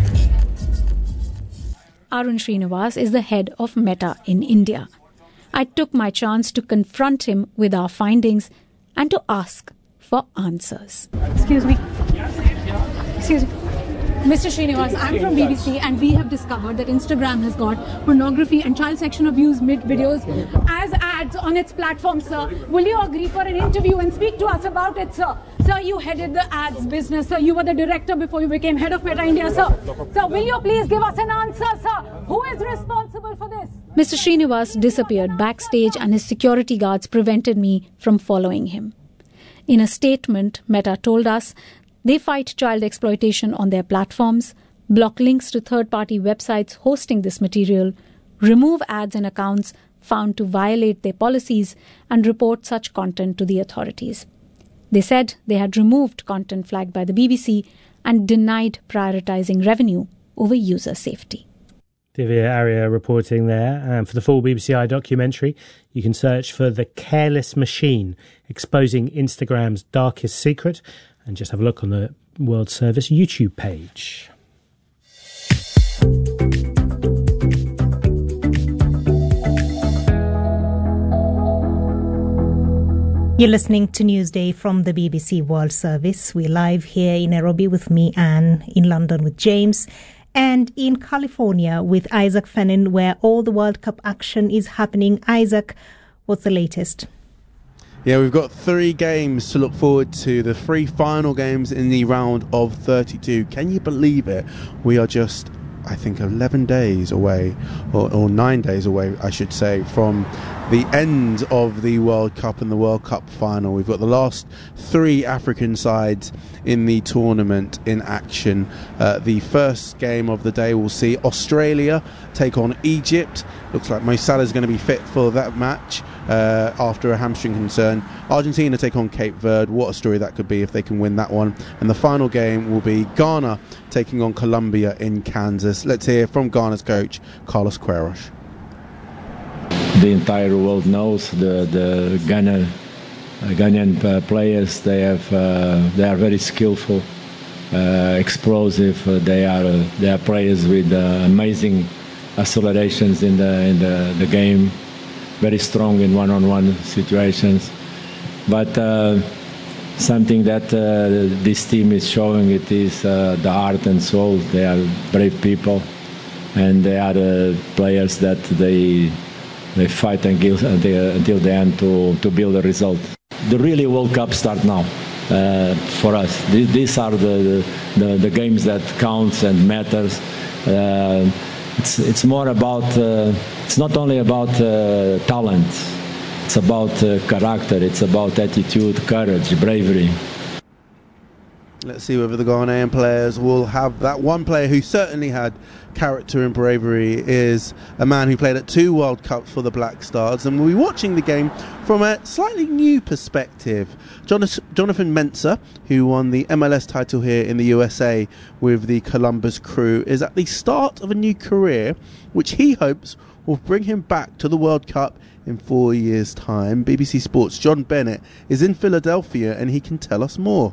Arun Srinivas is the head of Meta in India. I took my chance to confront him with our findings and to ask for answers. Excuse me. Excuse me. Mister Srinivas, I'm from B B C and we have discovered that Instagram has got pornography and child sexual abuse mid videos as ads on its platform, sir. Will you agree for an interview and speak to us about it, sir? Sir, you headed the ads business, sir. You were the director before you became head of Meta India, sir. Sir, will you please give us an answer, sir? Who is responsible for this? Mister Srinivas disappeared backstage and his security guards prevented me from following him. In a statement, Meta told us they fight child exploitation on their platforms, block links to third-party websites hosting this material, remove ads and accounts found to violate their policies, and report such content to the authorities. They said they had removed content flagged by the B B C and denied prioritizing revenue over user safety. Divya Arya reporting there. And for the full B B C I documentary, you can search for The Careless Machine, exposing Instagram's darkest secret, and just have a look on the World Service YouTube page. You're listening to Newsday from the B B C World Service. We're live here in Nairobi with me, Anne, in London with James, and in California with Isaac Fennin, where all the World Cup action is happening. Isaac, what's the latest? Yeah, we've got three games to look forward to, the three final games in the round of thirty-two. Can you believe it? We are just, I think, eleven days away, or, or nine days away, I should say, from the end of the World Cup and the World Cup final. We've got the last three African sides in the tournament in action. Uh, the first game of the day will see Australia take on Egypt. Looks like Mo Salah is going to be fit for that match uh, after a hamstring concern. Argentina take on Cape Verde. What a story that could be if they can win that one. And the final game will be Ghana taking on Colombia in Kansas. Let's hear from Ghana's coach, Carlos Queiroz. The entire world knows the the Ghana, uh, Ghanaian uh, players. They have uh, they are very skillful, uh, explosive. Uh, they are uh, they are players with uh, amazing accelerations in the in the, the game. Very strong in one-on-one situations. But uh, something that uh, this team is showing, it is uh, the heart and soul. They are brave people, and they are uh, players that they. They fight until, until the end to, to build a result. The really World Cup start now uh, for us. These are the, the, the games that counts and matters. Uh, it's, it's more about, uh, it's not only about uh, talent. It's about uh, character. It's about attitude, courage, bravery. Let's see whether the Ghanaian players will have that. One player who certainly had character and bravery is a man who played at two World Cups for the Black Stars, and we'll be watching the game from a slightly new perspective. Jonathan Mensah, who won the M L S title here in the U S A with the Columbus Crew, is at the start of a new career which he hopes will bring him back to the World Cup in four years' time. B B C Sports' John Bennett is in Philadelphia and he can tell us more.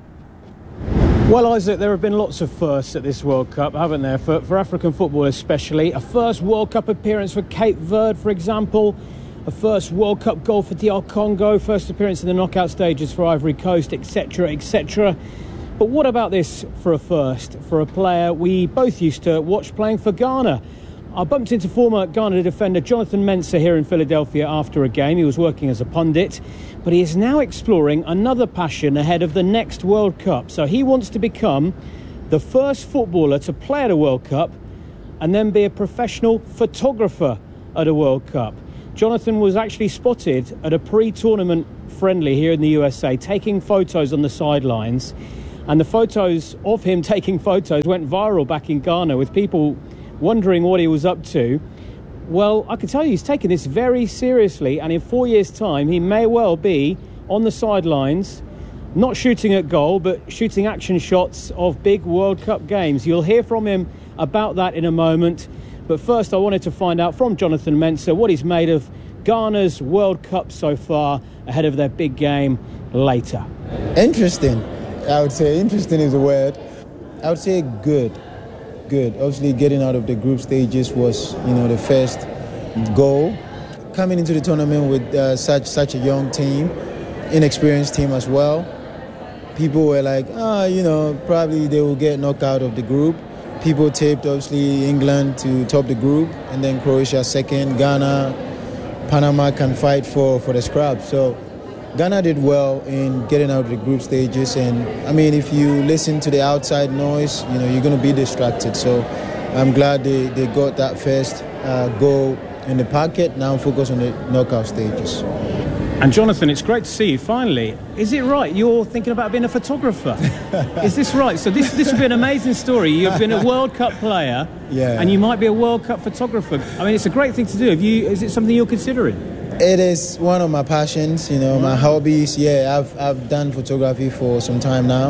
Well, Isaac, there have been lots of firsts at this World Cup, haven't there, for, for African football especially. A first World Cup appearance for Cape Verde, for example. A first World Cup goal for D R Congo. First appearance in the knockout stages for Ivory Coast, et cetera, et cetera. But what about this for a first, for a player we both used to watch playing for Ghana? I bumped into former Ghana defender Jonathan Mensah here in Philadelphia after a game. He was working as a pundit, but he is now exploring another passion ahead of the next World Cup. So he wants to become the first footballer to play at a World Cup and then be a professional photographer at a World Cup. Jonathan was actually spotted at a pre-tournament friendly here in the U S A taking photos on the sidelines, and the photos of him taking photos went viral back in Ghana with people wondering what he was up to. Well, I can tell you he's taken this very seriously, and in four years' time he may well be on the sidelines, not shooting at goal, but shooting action shots of big World Cup games. You'll hear from him about that in a moment, but first I wanted to find out from Jonathan Mensah what he's made of Ghana's World Cup so far ahead of their big game later. Interesting. I would say interesting is a word. I would say good. Good. Obviously, getting out of the group stages was, you know, the first goal. Coming into the tournament with uh, such such a young team, inexperienced team as well. People were like, ah, oh, you know, probably they will get knocked out of the group. People tipped, obviously, England to top the group, and then Croatia second. Ghana, Panama can fight for, for the scrap. So Ghana did well in getting out of the group stages, and I mean, if you listen to the outside noise, you know, you're going to be distracted. So I'm glad they, they got that first uh, goal in the packet. Now focus on the knockout stages. And Jonathan, it's great to see you finally. Is it right you're thinking about being a photographer? Is this right? So this this would be an amazing story. You've been a World Cup player, yeah, and you might be a World Cup photographer. I mean, it's a great thing to do. Have you? Is it something you're considering? It is one of my passions, you know, my hobbies. Yeah, I've I've done photography for some time now,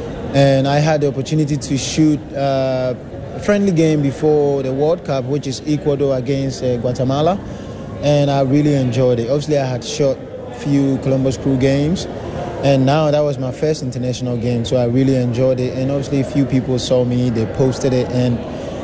and I had the opportunity to shoot uh, a friendly game before the World Cup, which is Ecuador against uh, Guatemala, and I really enjoyed it. Obviously, I had shot a few Columbus Crew games, and now that was my first international game, so I really enjoyed it. And obviously, a few people saw me, they posted it, and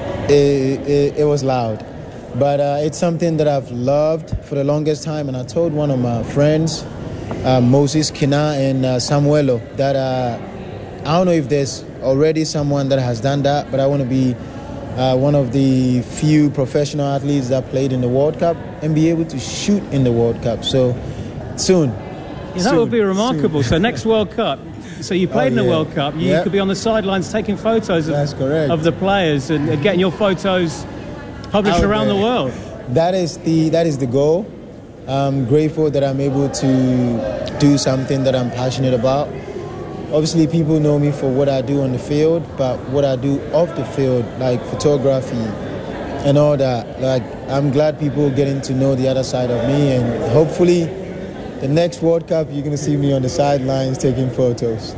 it, it, it was loud. But uh, it's something that I've loved for the longest time, and I told one of my friends, uh, Moses Kina and uh, Samuelo, that uh, I don't know if there's already someone that has done that, but I want to be uh, one of the few professional athletes that played in the World Cup and be able to shoot in the World Cup. So soon. Yeah, that soon, would be remarkable. Soon. So next World Cup, so you played oh, in the yeah. World Cup, you yep. could be on the sidelines taking photos of, That's correct. of the players and, and getting your photos published Out around there. the world. That is the that is the goal. I'm grateful that I'm able to do something that I'm passionate about. Obviously, people know me for what I do on the field, but what I do off the field, like photography and all that, like I'm glad people are getting to know the other side of me, and hopefully the next World Cup you're going to see me on the sidelines taking photos.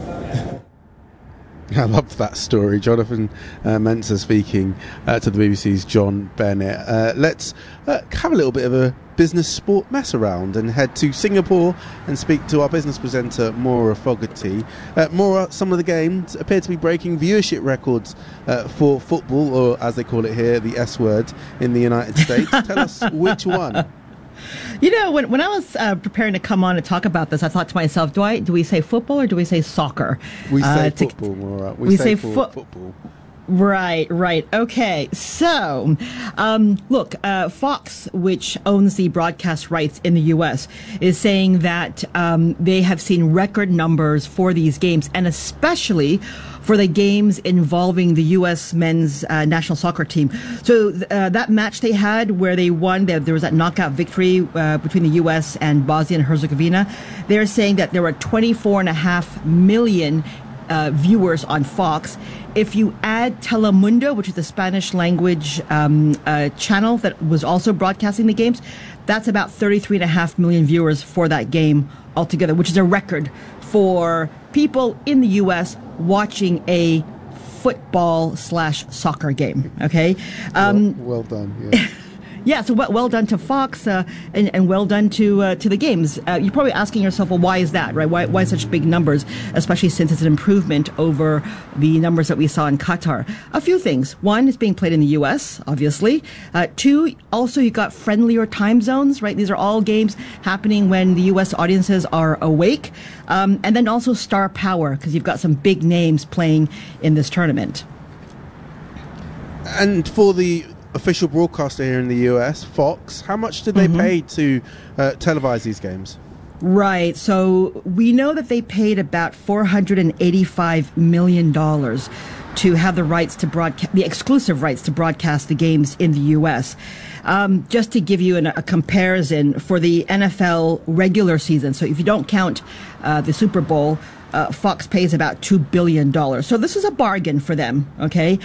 I love that story. Jonathan uh, Mensah speaking uh, to the B B C's John Bennett. Uh, let's uh, have a little bit of a business sport mess around and head to Singapore and speak to our business presenter, Maura Fogarty. Uh, Maura, some of the games appear to be breaking viewership records uh, for football, or as they call it here, the S word in the United States. Tell us which one. You know, when when I was uh, preparing to come on and talk about this, I thought to myself, do I do we say football or do we say soccer? We say uh, to, football, Maura. We, we say, say fo- fo- football. Right, right. Okay. So, um, look, uh, Fox, which owns the broadcast rights in the U S, is saying that um, they have seen record numbers for these games, and especially for the games involving the U S men's uh, national soccer team. So uh, that match they had where they won, there, there was that knockout victory uh, between the U S and Bosnia and Herzegovina. They're saying that there were twenty-four and a half million uh, viewers on Fox. If you add Telemundo, which is the Spanish language um, uh, channel that was also broadcasting the games, that's about thirty-three and a half million viewers for that game altogether, which is a record for people in the U S watching a football slash soccer game. Okay. Um, well, well done. Yeah. Yeah, so well, well done to Fox, uh, and, and well done to uh, to the games. Uh, you're probably asking yourself, well, why is that, right? Why why such big numbers, especially since it's an improvement over the numbers that we saw in Qatar? A few things. One, it's being played in the U S, obviously. Uh, two, also you got friendlier time zones, right? These are all games happening when the U S audiences are awake. Um, and then also star power, because you've got some big names playing in this tournament. And for the official broadcaster here in the U S, Fox, how much did they Mm-hmm. pay to uh, televise these games? Right. So we know that they paid about four hundred eighty-five million dollars to have the rights to broadcast, the exclusive rights to broadcast the games in the U S. Um, just to give you an, a comparison, for the N F L regular season, so if you don't count uh, the Super Bowl, uh, Fox pays about two billion dollars. So this is a bargain for them, okay?